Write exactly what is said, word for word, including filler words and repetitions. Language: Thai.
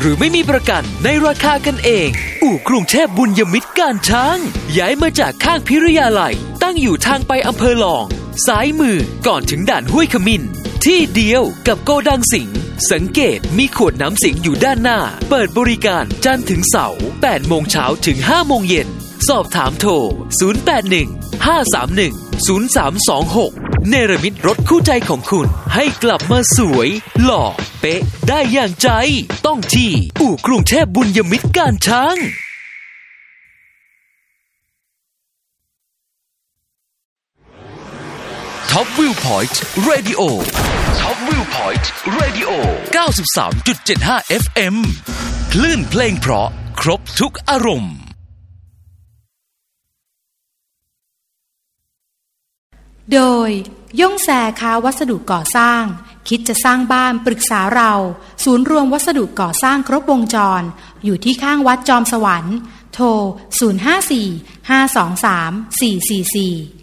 หรือไม่มีประกันในราคากันเองอู่กรุงเทพบุญยมิตรการช้างย้ายมาจากข้างพิริยาลัยตั้งอยู่ทางไปอำเภอหลองซ้ายมือก่อนถึงด่านห้วยขมิ้นที่เดียวกับโกดังสิงห์สังเกตมีขวดน้ำสิงห์อยู่ด้านหน้าเปิดบริการจันทร์ถึงเสาร์แปดโมงเช้าถึงห้าโมงเย็นสอบถามโทรศูนย์ แปด หนึ่ง ห้า สาม หนึ่ง ศูนย์ สาม สอง หกเนรมิตรถคู่ใจของคุณให้กลับมาสวยหล่อเป๊ะได้อย่างใจต้องที่อู่กรุงเทพบุญยมิตรการช้างท็อปวิวพอยต์เรดิโอท็อปวิวพอยต์เรดิโอ เก้าสิบสามจุดเจ็ดห้า เอฟ เอ็ม คลื่นเพลงเพราะครบทุกอารมณ์โดยย่งแซค้าวัสดุก่อสร้างคิดจะสร้างบ้านปรึกษาเราศูนย์รวมวัสดุก่อสร้างครบวงจรอยู่ที่ข้างวัดจอมสวรรค์โทรศูนย์ ห้า สี่ ห้า สอง สาม สี่ สี่ สี่